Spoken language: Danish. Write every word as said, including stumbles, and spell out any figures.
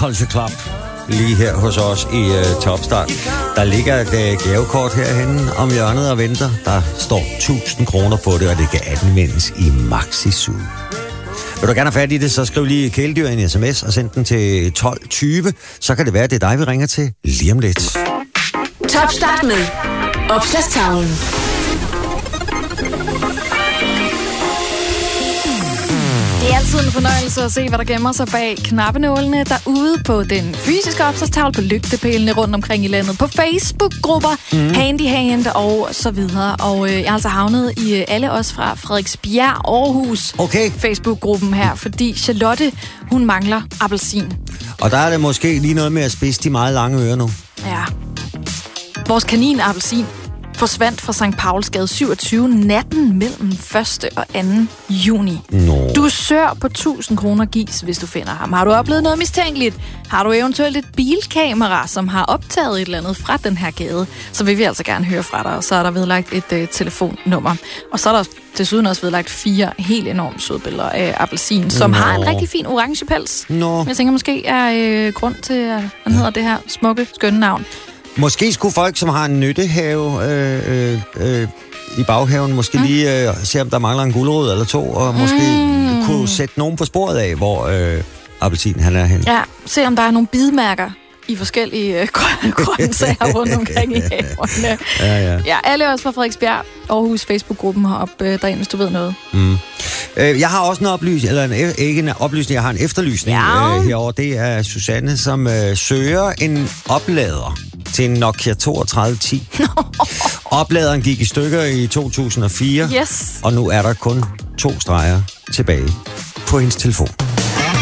Culture Club lige her hos os i uh, Topstart. Der ligger et uh, gavekort herhenne om hjørnet og venter. Der står tusind kroner på det, og det kan anvendes i Maxi Zoo. Vil du gerne have fat i det, så skriv lige kæledyr i en sms og send den til tolv tyve. Så kan det være, det er dig, vi ringer til lige om lidt. Topstart med Opslagstavlen. Det er altid en fornøjelse at se, hvad der gemmer sig bag knappenålene derude på den fysiske opslagstavle, på lygtepælene rundt omkring i landet, på Facebook-grupper, mm. handyhand og så videre. Og øh, jeg har altså havnet i øh, alle os fra Frederiksbjerg Aarhus okay. Facebook-gruppen her, fordi Charlotte, hun mangler appelsin. Og der er det måske lige noget med at spidse de meget lange ører nu. Ja. Vores kanin-appelsin forsvandt fra Sankt Paulsgade syvogtyve natten mellem første og anden juni. No. Du sør på tusind kroner gives, hvis du finder ham. Har du oplevet noget mistænkeligt? Har du eventuelt et bilkamera, som har optaget et eller andet fra den her gade? Så vil vi altså gerne høre fra dig. Og så er der vedlagt et uh, telefonnummer. Og så er der desuden også vedlagt fire helt enormt søde billeder af appelsin, som no. har en rigtig fin orange pels. No. Jeg tænker måske er øh, grund til, at han hedder det her smukke, skønne navn. Måske skulle folk, som har en nyttehave øh, øh, øh, i baghaven, måske mm. lige øh, se, om der mangler en gulerod eller to, og måske mm. kunne sætte nogen på sporet af, hvor øh, appelsinen han er henne. Ja, se om der er nogle bidmærker i forskellige øh, grøntsager rundt omkring i haverne. Ja, ja. Ja, alle os fra Frederiksbjerg Aarhus Facebook-gruppen har op øh, derinde, hvis du ved noget. Mm. Øh, jeg har også en oplysning, eller en, ikke en oplysning, jeg har en efterlysning ja. øh, herovre. Det er Susanne, som øh, søger en oplader til en Nokia toogtredive ti. Opladeren gik i stykker i to tusind og fire, yes. og nu er der kun to streger tilbage på hendes telefon.